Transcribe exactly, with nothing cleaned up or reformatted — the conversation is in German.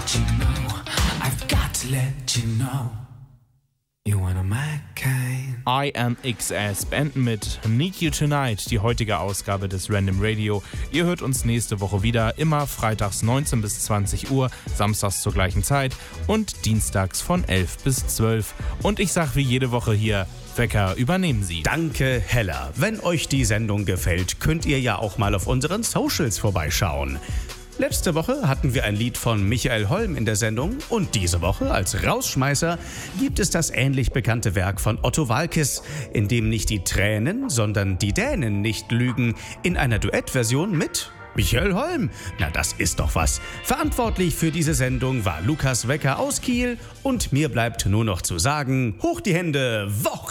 let you know, I've got to let you know, you wanna my kind. I Am X S beenden mit Need You Tonight, die heutige Ausgabe des Random Radio. Ihr hört uns nächste Woche wieder, immer freitags neunzehn bis zwanzig Uhr, samstags zur gleichen Zeit und dienstags von elf bis zwölf. Und ich sag wie jede Woche hier, Wecker, übernehmen Sie. Danke, Hella. Wenn euch die Sendung gefällt, könnt ihr ja auch mal auf unseren Socials vorbeischauen. Letzte Woche hatten wir ein Lied von Michael Holm in der Sendung und diese Woche als Rausschmeißer gibt es das ähnlich bekannte Werk von Otto Waalkes, in dem nicht die Tränen, sondern die Dänen nicht lügen, in einer Duettversion mit Michael Holm. Na, das ist doch was. Verantwortlich für diese Sendung war Lukas Wecker aus Kiel und mir bleibt nur noch zu sagen, hoch die Hände, Woche!